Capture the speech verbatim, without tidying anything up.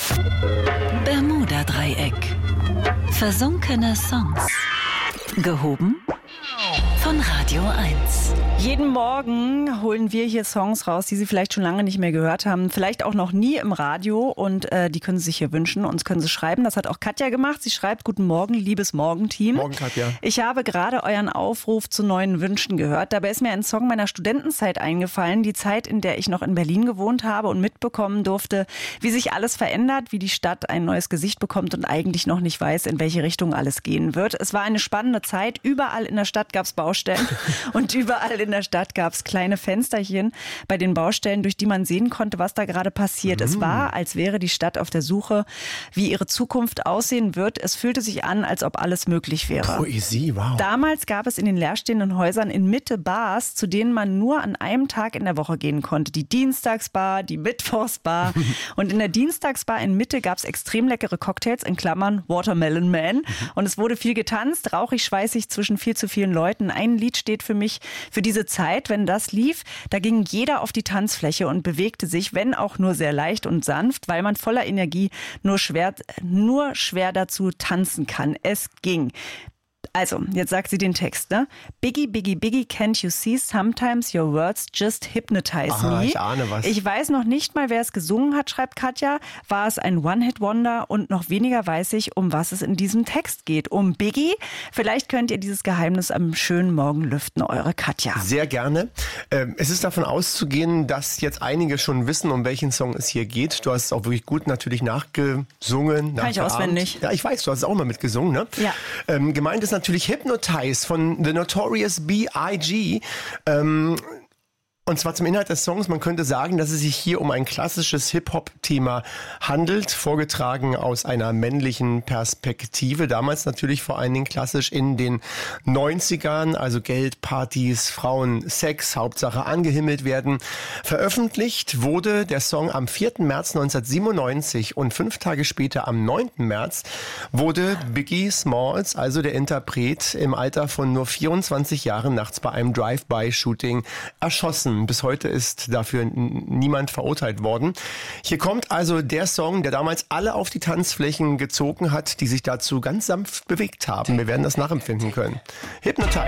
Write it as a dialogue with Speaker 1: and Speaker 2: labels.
Speaker 1: Bermuda-Dreieck. Versunkene Songs. Gehoben von Radio eins.
Speaker 2: Jeden Morgen holen wir hier Songs raus, die Sie vielleicht schon lange nicht mehr gehört haben, vielleicht auch noch nie im Radio, und äh, die können Sie sich hier wünschen. Uns können Sie schreiben. Das hat auch Katja gemacht. Sie schreibt: Guten Morgen, liebes Morgenteam.
Speaker 3: Morgen, Katja.
Speaker 2: Ich habe gerade euren Aufruf zu neuen Wünschen gehört. Dabei ist mir ein Song meiner Studentenzeit eingefallen, die Zeit, in der ich noch in Berlin gewohnt habe und mitbekommen durfte, wie sich alles verändert, wie die Stadt ein neues Gesicht bekommt und eigentlich noch nicht weiß, in welche Richtung alles gehen wird. Es war eine spannende Zeit. Überall in der Stadt gab es Baustellen und überall in der Stadt gab es kleine Fensterchen bei den Baustellen, durch die man sehen konnte, was da gerade passiert. Mm. Es war, als wäre die Stadt auf der Suche, wie ihre Zukunft aussehen wird. Es fühlte sich an, als ob alles möglich wäre.
Speaker 3: Poesie, wow.
Speaker 2: Damals gab es in den leerstehenden Häusern in Mitte Bars, zu denen man nur an einem Tag in der Woche gehen konnte. Die Dienstagsbar, die Mittwochsbar. Und in der Dienstagsbar in Mitte gab es extrem leckere Cocktails, in Klammern Watermelon Man. Und es wurde viel getanzt, rauchig, schweißig zwischen viel zu vielen Leuten. Ein Lied steht für mich für diese Zeit. Wenn das lief, da ging jeder auf die Tanzfläche und bewegte sich, wenn auch nur sehr leicht und sanft, weil man voller Energie nur schwer, nur schwer dazu tanzen kann. Es ging. Also, jetzt sagt sie den Text, ne? Biggie, Biggie, Biggie, can't you see? Sometimes your words just hypnotize
Speaker 3: Aha,
Speaker 2: me.
Speaker 3: ich ahne was.
Speaker 2: Ich weiß noch nicht mal, wer es gesungen hat, schreibt Katja. War es ein One-Hit-Wonder? Und noch weniger weiß ich, um was es in diesem Text geht. Um Biggie? Vielleicht könnt ihr dieses Geheimnis am schönen Morgen lüften, eure Katja.
Speaker 3: Sehr gerne. Ähm, es ist davon auszugehen, dass jetzt einige schon wissen, um welchen Song es hier geht. Du hast es auch wirklich gut natürlich nachgesungen.
Speaker 2: Kann ich auswendig.
Speaker 3: Ja, ich weiß, du hast es auch mal mitgesungen, ne?
Speaker 2: Ja.
Speaker 3: Ähm, gemeint ist natürlich Hypnotize von The Notorious B I G Ähm, und zwar zum Inhalt des Songs. Man könnte sagen, dass es sich hier um ein klassisches Hip-Hop-Thema handelt, vorgetragen aus einer männlichen Perspektive. Damals natürlich vor allen Dingen klassisch in den neunzigern, also Geld, Partys, Frauen, Sex, Hauptsache angehimmelt werden. Veröffentlicht wurde der Song am vierten März neunzehnhundertsiebenundneunzig und fünf Tage später, am neunten März, wurde Biggie Smalls, also der Interpret, im Alter von nur vierundzwanzig Jahren nachts bei einem Drive-by-Shooting erschossen. Bis heute ist dafür n- niemand verurteilt worden. Hier kommt also der Song, der damals alle auf die Tanzflächen gezogen hat, die sich dazu ganz sanft bewegt haben. Wir werden das nachempfinden können. Hypnotize.